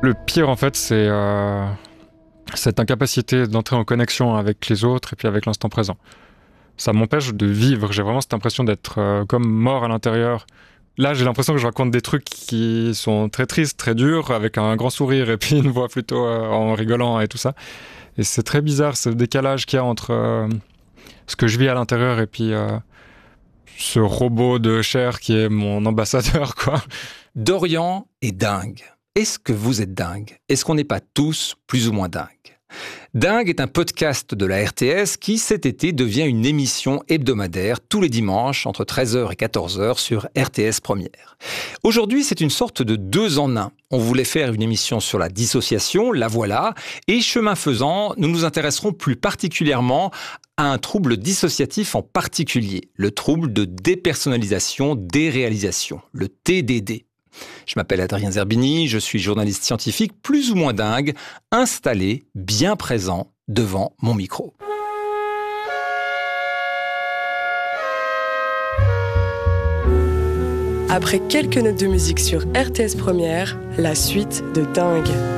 Le pire, en fait, c'est cette incapacité d'entrer en connexion avec les autres et puis avec l'instant présent. Ça m'empêche de vivre. J'ai vraiment cette impression d'être comme mort à l'intérieur. Là, j'ai l'impression que je raconte des trucs qui sont très tristes, très durs, avec un grand sourire et puis une voix plutôt en rigolant et tout ça. Et c'est très bizarre, ce décalage qu'il y a entre ce que je vis à l'intérieur et puis ce robot de chair qui est mon ambassadeur, quoi. Dorian est dingue. Est-ce que vous êtes dingue ? Est-ce qu'on n'est pas tous plus ou moins dingues ? Dingue est un podcast de la RTS qui, cet été, devient une émission hebdomadaire tous les dimanches entre 13h et 14h sur RTS Première. Aujourd'hui, c'est une sorte de 2 en 1. On voulait faire une émission sur la dissociation, la voilà, et chemin faisant, nous nous intéresserons plus particulièrement à un trouble dissociatif en particulier, le trouble de dépersonnalisation, déréalisation, le TDD. Je m'appelle Adrien Zerbini, je suis journaliste scientifique plus ou moins dingue, installé, bien présent, devant mon micro. Après quelques notes de musique sur RTS Première, la suite de Dingue.